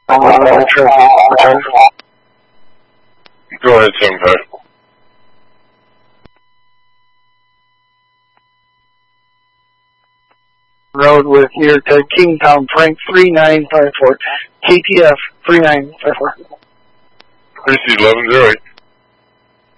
Go ahead, 7-5. Road with here to Kingtown, Frank 3954. KTF 3954. Chrissy 1108.